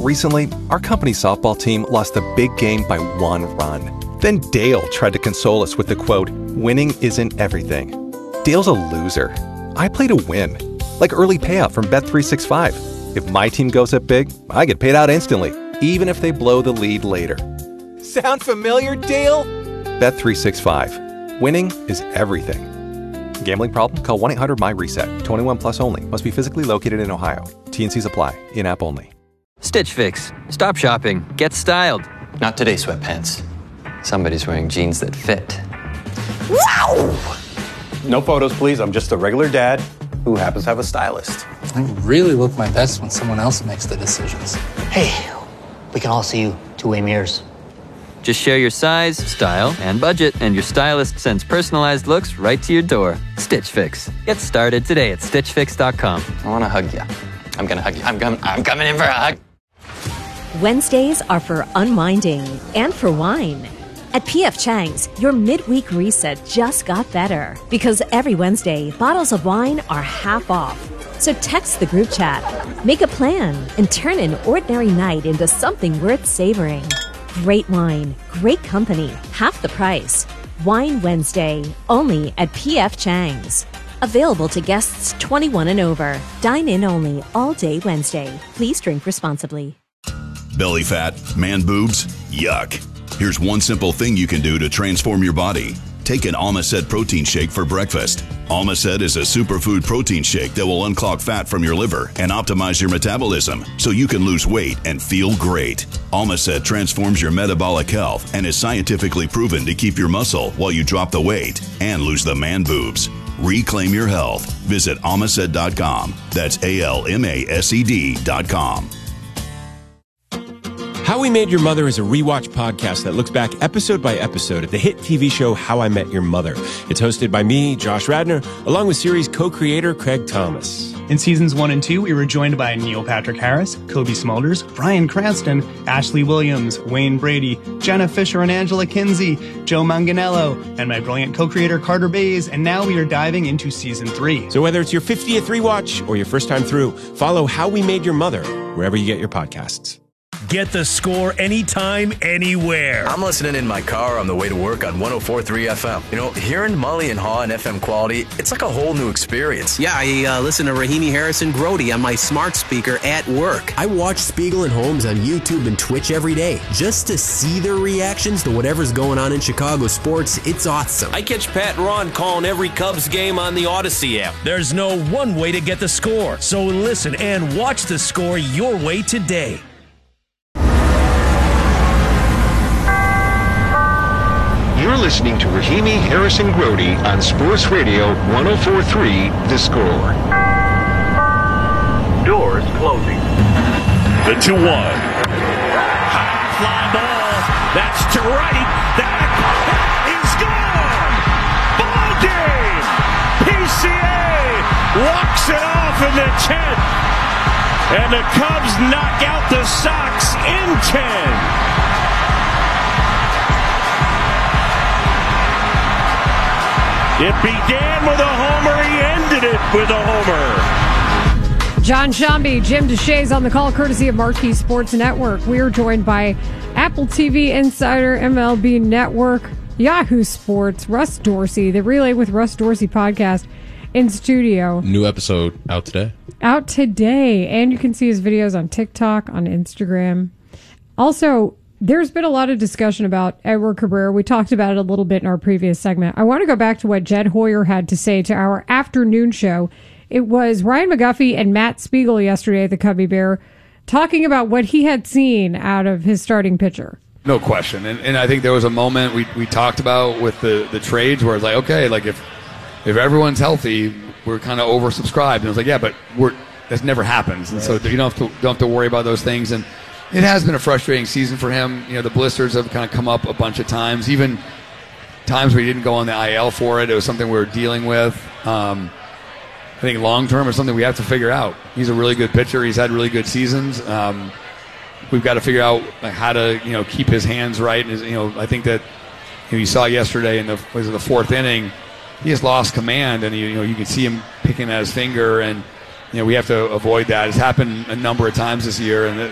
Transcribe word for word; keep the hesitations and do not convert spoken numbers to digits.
Recently, our company softball team lost a big game by one run. Then Dale tried to console us with the quote, "Winning isn't everything." Dale's a loser. I play to win. Like early payout from Bet three sixty-five. If my team goes up big, I get paid out instantly, even if they blow the lead later. Sound familiar, Dale? Bet three sixty-five. Winning is everything. Gambling problem? Call one eight hundred M Y reset. twenty-one plus only. Must be physically located in Ohio. T and C's apply. In-app only. Stitch Fix. Stop shopping. Get styled. Not today, sweatpants. Somebody's wearing jeans that fit. Wow! No photos, please. I'm just a regular dad who happens to have a stylist. I really look my best when someone else makes the decisions. Hey, we can all see you two-way mirrors. Just share your size, style, and budget, and your stylist sends personalized looks right to your door. Stitch Fix. Get started today at stitch fix dot com. I want to hug you. I'm going to hug you. I'm, com- I'm coming in for a hug. Wednesdays are for unwinding and for wine. At P F Chang's, your midweek reset just got better because every Wednesday, bottles of wine are half off. So text the group chat, make a plan, and turn an ordinary night into something worth savoring. Great wine, great company, half the price. Wine Wednesday, only at P F Chang's. Available to guests twenty-one and over. Dine in only all day Wednesday. Please drink responsibly. Belly fat, man boobs, yuck. Here's one simple thing you can do to transform your body. Take an Almacet protein shake for breakfast. Almacet is a superfood protein shake that will unclog fat from your liver and optimize your metabolism so you can lose weight and feel great. Almacet transforms your metabolic health and is scientifically proven to keep your muscle while you drop the weight and lose the man boobs. Reclaim your health. Visit almacet dot com. That's A L M A S E D dot com. How We Made Your Mother is a rewatch podcast that looks back episode by episode at the hit T V show How I Met Your Mother. It's hosted by me, Josh Radnor, along with series co-creator Craig Thomas. In seasons one and two, we were joined by Neil Patrick Harris, Kobe Smulders, Bryan Cranston, Ashley Williams, Wayne Brady, Jenna Fisher and Angela Kinsey, Joe Manganiello, and my brilliant co-creator Carter Bays, and now we are diving into season three. So whether it's your fiftieth rewatch or your first time through, follow How We Made Your Mother wherever you get your podcasts. Get The Score anytime, anywhere. I'm listening in my car on the way to work on one oh four point three F M. You know, hearing Molly and Haw and F M quality, it's like a whole new experience. Yeah, I uh, listen to Rahimi Harrison Grody on my smart speaker at work. I watch Spiegel and Holmes on YouTube and Twitch every day just to see their reactions to whatever's going on in Chicago sports. It's awesome. I catch Pat and Ron calling every Cubs game on the Odyssey app. There's no one way to get The Score, so listen and watch The Score your way today. You're listening to Rahimi Harrison Grody on Sports Radio one oh four point three The Score. Doors closing. The two one. High fly ball. That's to right. That is gone. Ball game. P C A walks it off in the tenth. And the Cubs knock out the Sox in ten. It began with a homer. He ended it with a homer. John Shambi, Jim Deshaies on the call, courtesy of Marquee Sports Network. We are joined by Apple T V Insider, M L B Network, Yahoo Sports, Russ Dorsey, the Relay with Russ Dorsey podcast in studio. New episode out today. Out today. And you can see his videos on TikTok, on Instagram. Also, there's been a lot of discussion about Edward Cabrera. We talked about it a little bit in our previous segment. I want to go back to what Jed Hoyer had to say to our afternoon show. It was Ryan McGuffey and Matt Spiegel yesterday at the Cubby Bear talking about what he had seen out of his starting pitcher. No question. And, and I think there was a moment we, we talked about with the, the trades where it's like, okay, like if if everyone's healthy, we're kind of oversubscribed. And it was like, yeah, but we're that never happens. And so you don't have to, don't have to worry about those things. And it has been a frustrating season for him. You know, the blisters have kind of come up a bunch of times, even times where he didn't go on the I L for it. It was something we were dealing with. Um, I think long-term is something we have to figure out. He's a really good pitcher. He's had really good seasons. Um, we've got to figure out like, how to, you know, keep his hands right. And, you know, I think that you know, you saw yesterday in the was it the fourth inning, he has lost command, and he, you know you can see him picking at his finger, and you know we have to avoid that. It's happened a number of times this year, and